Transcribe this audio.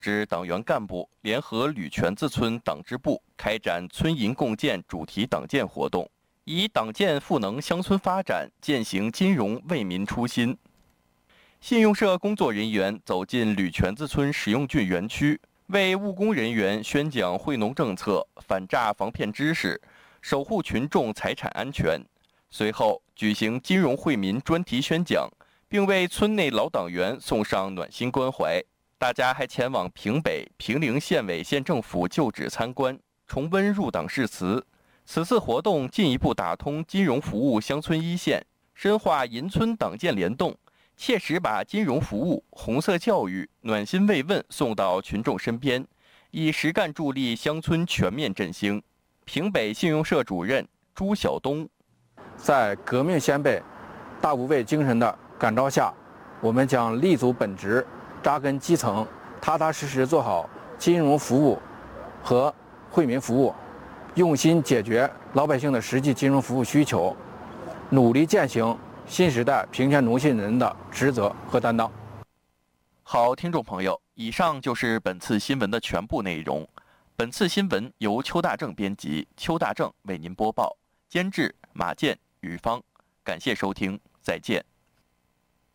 指党员干部联合吕泉自村党支部开展村银共建主题党建活动，以党建赋能乡村发展，践行金融为民初心。信用社工作人员走进吕泉自村实用郡园区，为务工人员宣讲惠农政策、反诈防骗知识，守护群众财产安全。随后举行金融惠民专题宣讲，并为村内老党员送上暖心关怀。大家还前往平北、平陵县委县政府旧址参观，重温入党誓词。此次活动进一步打通金融服务乡村一线，深化银村党建联动，切实把金融服务、红色教育、暖心慰问送到群众身边，以实干助力乡村全面振兴。平北信用社主任朱晓东， 在革命先辈大无畏精神的感召下，我们将立足本职，扎根基层，踏踏实实做好金融服务和惠民服务，用心解决老百姓的实际金融服务需求，努力践行新时代平权农信人的职责和担当。 好，听众朋友，以上就是本次新闻的全部内容。本次新闻由邱大正编辑，邱大正为您播报，监制马健、于芳。感谢收听，再见。